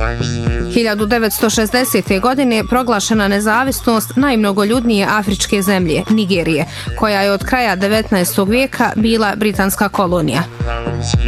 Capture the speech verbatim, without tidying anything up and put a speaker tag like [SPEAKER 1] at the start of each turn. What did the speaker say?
[SPEAKER 1] hiljadu devetsto šezdesete. godine proglašena nezavisnost najmnogoljudnije afričke zemlje, Nigerije, koja je od kraja devetnaestog vijeka bila britanska kolonija.